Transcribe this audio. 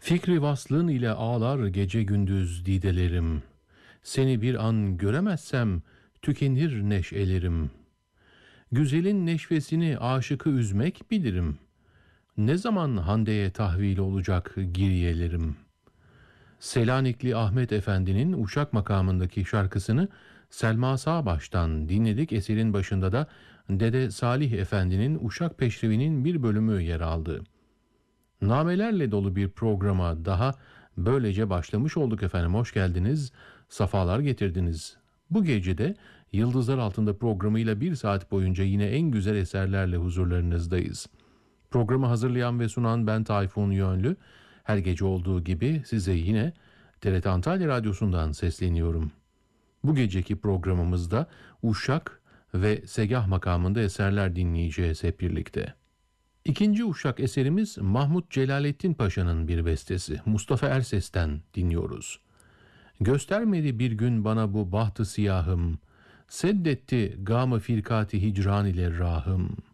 Fikri vaslın ile ağlar gece gündüz didelerim. Seni bir an göremezsem tükenir neşelerim. Güzelin neşvesini aşıkı üzmek bilirim. Ne zaman Hande'ye tahvil olacak giriyelerim. Selanikli Ahmet Efendi'nin Uşak makamındaki şarkısını Selma Sağbaş'tan dinledik. Eserin başında da Dede Salih Efendi'nin Uşak Peşrevi'nin bir bölümü yer aldı. Namelerle dolu bir programa daha böylece başlamış olduk efendim. Hoş geldiniz, safalar getirdiniz. Bu gece de Yıldızlar Altında programıyla bir saat boyunca yine en güzel eserlerle huzurlarınızdayız. Programı hazırlayan ve sunan ben Tayfun Yönlü. Her gece olduğu gibi size yine TRT Antalya Radyosu'ndan sesleniyorum. Bu geceki programımızda Uşak ve Segah makamında eserler dinleyeceğiz hep birlikte. İkinci Uşak eserimiz Mahmut Celalettin Paşa'nın bir bestesi. Mustafa Erses'ten dinliyoruz. Göstermedi bir gün bana bu bahtı siyahım, seddetti gam-ı firkati hicran ile rahım.